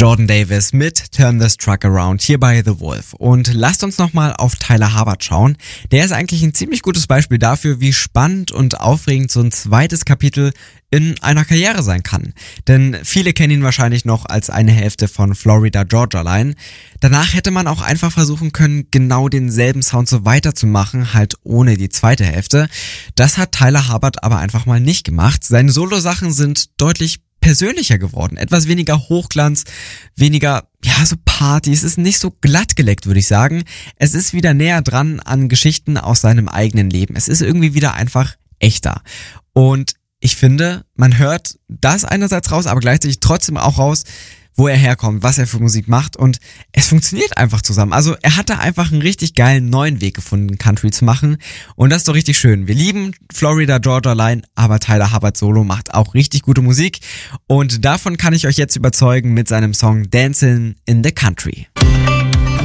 Jordan Davis mit Turn This Truck Around hier bei The Wolf. Und lasst uns nochmal auf Tyler Hubbard schauen. Der ist eigentlich ein ziemlich gutes Beispiel dafür, wie spannend und aufregend so ein zweites Kapitel in einer Karriere sein kann. Denn viele kennen ihn wahrscheinlich noch als eine Hälfte von Florida Georgia Line. Danach hätte man auch einfach versuchen können, genau denselben Sound so weiterzumachen, halt ohne die zweite Hälfte. Das hat Tyler Hubbard aber einfach mal nicht gemacht. Seine Solo-Sachen sind deutlich persönlicher geworden. Etwas weniger Hochglanz, weniger, so Party. Es ist nicht so glatt geleckt, würde ich sagen. Es ist wieder näher dran an Geschichten aus seinem eigenen Leben. Es ist irgendwie wieder einfach echter. Und ich finde, man hört das einerseits raus, aber gleichzeitig trotzdem auch raus, wo er herkommt, was er für Musik macht, und es funktioniert einfach zusammen. Also er hat da einfach einen richtig geilen neuen Weg gefunden, Country zu machen, und das ist doch richtig schön. Wir lieben Florida Georgia Line, aber Tyler Hubbard Solo macht auch richtig gute Musik, und davon kann ich euch jetzt überzeugen mit seinem Song Dancing in the Country.